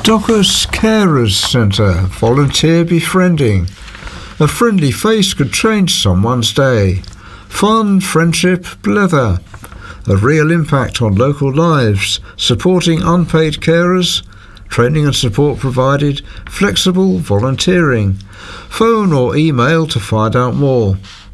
Dockers Carers Centre, volunteer befriending. A friendly face could change someone's day. Fun, friendship, blether. A real impact on local lives, supporting unpaid carers, training and support provided, flexible volunteering. Phone or email to find out more.